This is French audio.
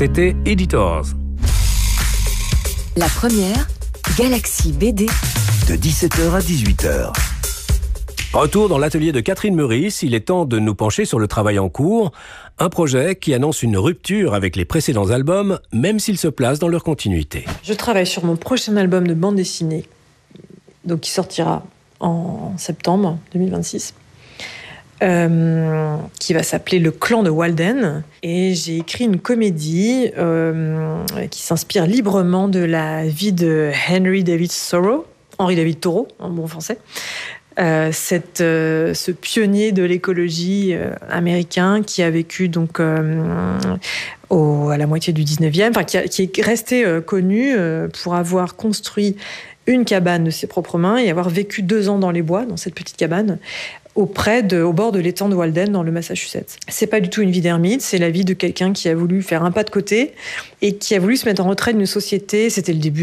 C'était Editors. La première, Galaxy BD. De 17h à 18h. Retour dans l'atelier de Catherine Meurice, il est temps de nous pencher sur le travail en cours, un projet qui annonce une rupture avec les précédents albums, même s'il se place dans leur continuité. Je travaille sur mon prochain album de bande dessinée, donc qui sortira en septembre 2026, qui va s'appeler Le Clan de Walden. Et j'ai écrit une comédie qui s'inspire librement de la vie de Henry David Thoreau, en bon français. Ce pionnier de l'écologie américain qui a vécu donc à la moitié du 19e, enfin qui est resté connu pour avoir construit une cabane de ses propres mains et avoir vécu 2 ans dans les bois, dans cette petite cabane, au bord de l'étang de Walden, dans le Massachusetts. C'est pas du tout une vie d'ermite, c'est la vie de quelqu'un qui a voulu faire un pas de côté et qui a voulu se mettre en retrait d'une société. C'était le début